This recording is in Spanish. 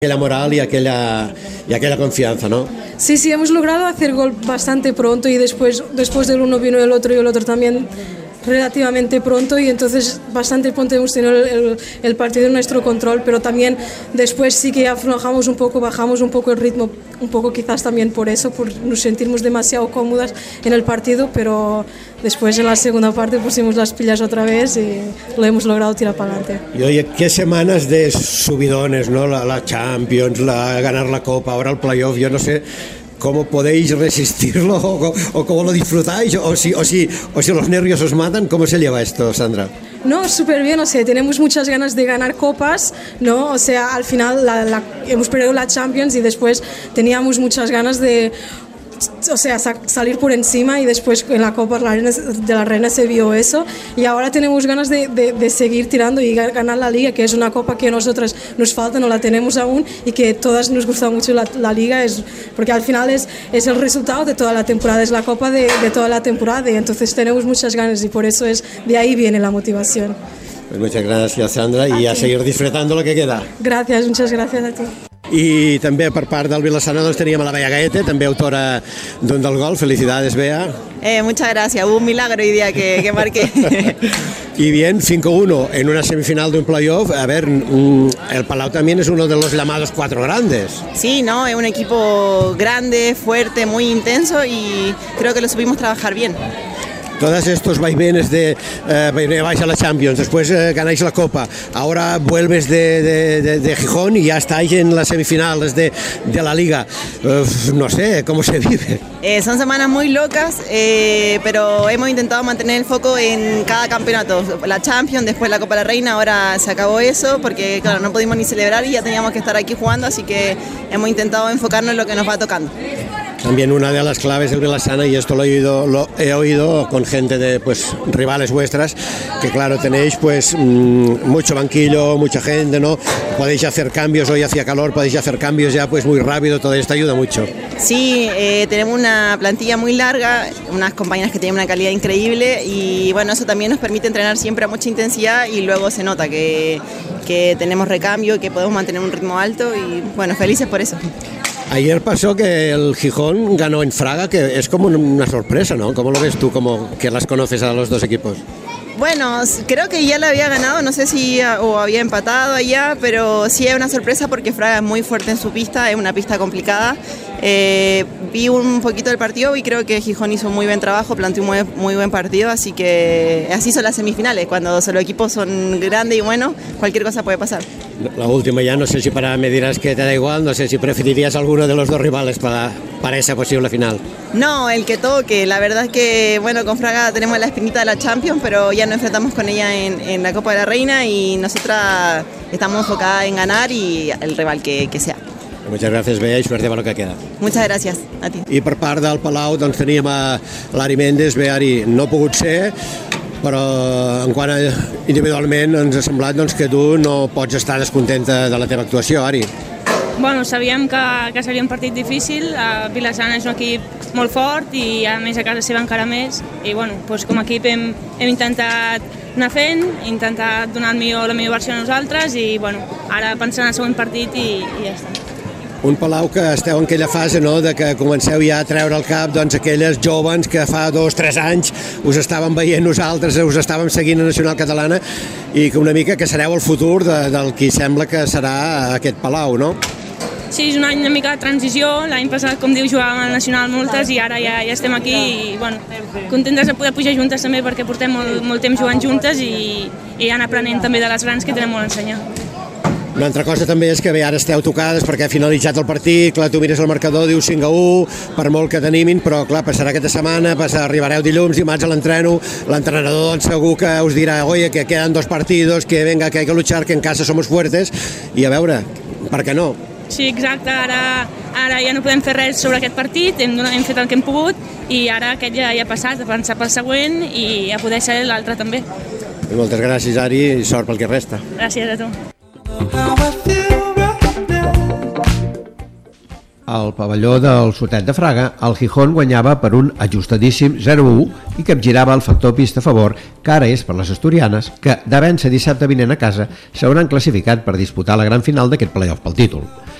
aquella moral y aquella confianza, ¿no? Sí, hemos logrado hacer gol bastante pronto y después del uno vino el otro y el otro también relativamente pronto, y entonces bastante pronto hemos tenido el partido en nuestro control, pero también después sí que aflojamos un poco, bajamos un poco el ritmo, un poco quizás también por eso, por nos sentirnos demasiado cómodas en el partido, pero después en la segunda parte pusimos las pilas otra vez y lo hemos logrado tirar para adelante. Y oye, qué semanas de subidones, ¿no? La Champions, ganar la Copa, ahora el playoff, yo no sé cómo podéis resistirlo o cómo lo disfrutáis, o si los nervios os matan. ¿Cómo se lleva esto, Sandra? No, súper bien, o sea, tenemos muchas ganas de ganar copas, ¿no? O sea, al final hemos perdido la Champions y después teníamos muchas ganas de, o sea, salir por encima, y después en la Copa de la Reina se vio eso, y ahora tenemos ganas de seguir tirando y ganar la Liga, que es una Copa que a nosotras nos falta, no la tenemos aún, y que todas nos gusta mucho la Liga, porque al final es el resultado de toda la temporada, es la Copa de toda la temporada, y entonces tenemos muchas ganas y por eso de ahí viene la motivación. Pues muchas gracias, Sandra, y a seguir disfrutando lo que queda. Gracias, muchas gracias a ti. I també per part del Vilassana doncs teníem a la Bea Gaete, també autora del gol. Felicidades, Bea. Muchas gracias, hubo un milagro hoy día que marqué. Y bien, 5-1 en una semifinal de un playoff. A ver, el Palau también es uno de los llamados cuatro grandes. Sí, ¿no? Es un equipo grande, fuerte, muy intenso, y creo que lo supimos trabajar bien. Todos estos vaivenes de vais a la Champions, después ganáis la Copa, ahora vuelves de Gijón y ya estáis en las semifinales de la Liga. No sé, ¿cómo se vive? Son semanas muy locas, pero hemos intentado mantener el foco en cada campeonato. La Champions, después la Copa de la Reina, ahora se acabó eso, porque claro, no pudimos ni celebrar y ya teníamos que estar aquí jugando, así que hemos intentado enfocarnos en lo que nos va tocando. También una de las claves del Vilassana, y esto lo he oído con gente de rivales vuestras, que claro, tenéis mucho banquillo, mucha gente, ¿no? Podéis hacer cambios, hoy hacía calor, podéis hacer cambios ya muy rápido, todo esto ayuda mucho. Sí, tenemos una plantilla muy larga, unas compañeras que tienen una calidad increíble, y bueno, eso también nos permite entrenar siempre a mucha intensidad, y luego se nota que tenemos recambio, que podemos mantener un ritmo alto, y bueno, felices por eso. Ayer pasó que el Gijón ganó en Fraga, que es como una sorpresa, ¿no? ¿Cómo lo ves tú, como que las conoces a los dos equipos? Bueno, creo que ya la había ganado, no sé si había empatado allá, pero sí es una sorpresa porque Fraga es muy fuerte en su pista, es una pista complicada. Vi un poquito del partido y creo que Gijón hizo muy buen trabajo, planteó un muy buen partido, así que así son las semifinales, cuando los equipos son grandes y buenos, cualquier cosa puede pasar. La última ya, no sé si me dirás que te da igual, no sé si preferirías alguno de los dos rivales para esa posible final. No, el que toque, la verdad es que bueno, con Fraga tenemos la espinita de la Champions, pero ya nos enfrentamos con ella en la Copa de la Reina, y nosotras estamos enfocadas en ganar y el rival que sea. Muchas gràcies, Bea, i suerte per lo que queda. Muchas gracias, a ti. I per part del Palau doncs teníem a l'Ari Méndez. Bea, Ari, no ha pogut ser, però en quant a individualment ens ha semblat que tu no pots estar descontenta de la teva actuació, Ari. Bueno, sabíem que seria un partit difícil. Vilassana és un equip molt fort i a més a casa seva encara més, i bueno, doncs com a equip hem intentat anar fent, intentat donar la millor versió a nosaltres, i bueno, ara pensant en el següent partit i ja està. Un Palau que esteu en aquella fase, no?, de que comenceu ja a treure al cap aquelles jovens que fa 2 o 3 anys us estàvem veient nosaltres, us estàvem seguint a Nacional Catalana, i que una mica que sereu el futur del que sembla que serà aquest Palau, no? Sí, és un any una mica de transició. L'any passat, com diu, jugàvem al Nacional moltes i ara ja estem aquí, i bueno, contentes de poder pujar juntes també, perquè portem molt temps jugant juntes i anar aprenent també de les grans, que tenen molt a ensenyar. Una altra cosa també és que bé, ara esteu tocades perquè ha finalitzat el partit, clar, tu mires el marcador, dius 5-1, per molt que t'animin, però clar, passarà aquesta setmana, arribareu dilluns, dimarts a l'entreno, l'entrenador segur que us dirà, oye, que queden 2 partidos, que venga, que hay que luchar, que en casa somos fuertes, i a veure, per què no? Sí, exacte, ara ja no podem fer res sobre aquest partit, hem fet el que hem pogut, i ara aquest ja ha passat, a pensar pel següent i a poder ser l'altre també. Moltes gràcies, Ari, i sort pel que resta. Gràcies a tu. Al pavelló del Sotet de Fraga, el Gijón guanyava per un ajustadíssim 0-1 i capgirava el factor pista a favor, que ara és per les asturianes, que, de vèncer dissabte vinent a casa, s'hauran classificat per disputar la gran final d'aquest play-off pel títol.